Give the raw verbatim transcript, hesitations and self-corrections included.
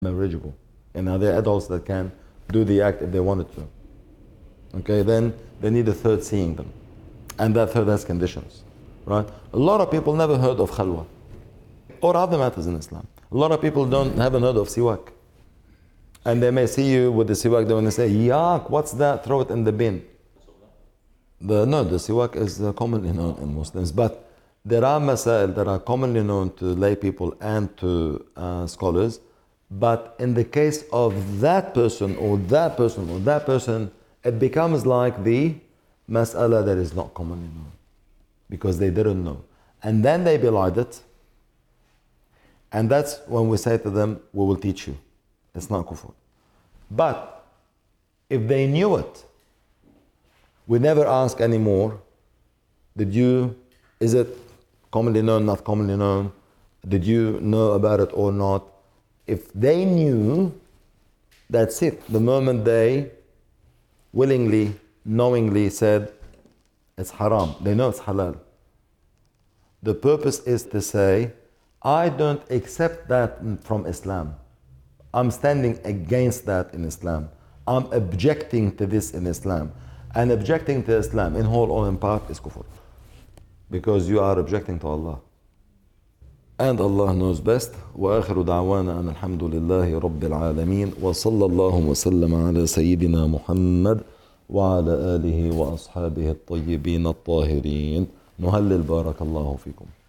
marriageable. And now they're adults that can do the act if they wanted to. Okay, then they need a third seeing them. And that third has conditions, right? A lot of people never heard of khalwa or other matters in Islam. A lot of people don't haven't heard of siwak. And they may see you with the siwak, they want to say, yak, what's that? Throw it in the bin. The, no, the siwak is uh, commonly known in Muslims, but there are masail that are commonly known to lay people and to uh, scholars. But in the case of that person or that person or that person, it becomes like the mas'ala that is not commonly known because they didn't know. And then they belied it. And that's when we say to them, we will teach you. It's not kufr. But if they knew it, we never ask anymore, did you, is it commonly known, not commonly known? Did you know about it or not? If they knew, that's it. The moment they willingly, knowingly said, it's haram, they know it's halal. The purpose is to say, I don't accept that from Islam. I'm standing against that in Islam. I'm objecting to this in Islam. And objecting to Islam in whole or in part is kufr. Because you are objecting to Allah. And Allah knows best. وآخر دعوانا أن الحمد لله رب العالمين وصلى الله وسلم على سيدنا محمد وعلى آله وأصحابه الطيبين الطاهرين. نهلل بارك الله فيكم.